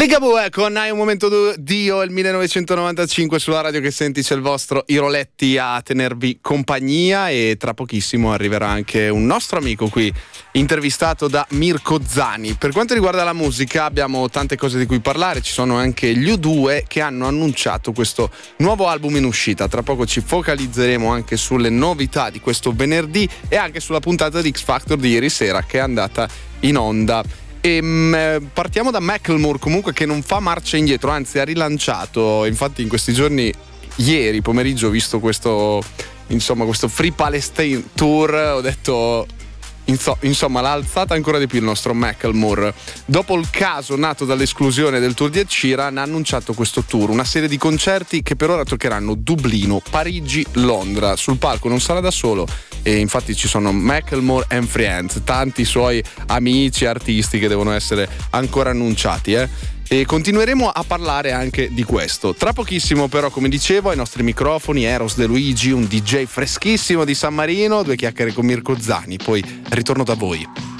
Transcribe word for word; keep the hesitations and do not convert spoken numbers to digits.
Ligabue con Hai un momento Dio, il millenovecentonovantacinque sulla radio che senti, c'è il vostro Iroletti a tenervi compagnia e tra pochissimo arriverà anche un nostro amico qui intervistato da Mirko Zani. Per quanto riguarda la musica abbiamo tante cose di cui parlare, ci sono anche gli U due che hanno annunciato questo nuovo album in uscita. Tra poco ci focalizzeremo anche sulle novità di questo venerdì e anche sulla puntata di X Factor di ieri sera che è andata in onda. E, mh, partiamo da Macklemore, comunque, che non fa marcia indietro, anzi ha rilanciato. Infatti in questi giorni, ieri pomeriggio, ho visto questo, insomma, questo Free Palestine Tour, ho detto inso- insomma l'ha alzata ancora di più il nostro Macklemore. Dopo il caso nato dall'esclusione del tour di Ed Sheeran, ha annunciato questo tour, una serie di concerti che per ora toccheranno Dublino, Parigi, Londra. Sul palco non sarà da solo e infatti ci sono Macklemore and Friends, tanti suoi amici artisti che devono essere ancora annunciati, eh? E continueremo a parlare anche di questo. Tra pochissimo però, come dicevo, ai nostri microfoni Eros De Luigi, un D J freschissimo di San Marino, due chiacchiere con Mirko Zani, poi ritorno da voi.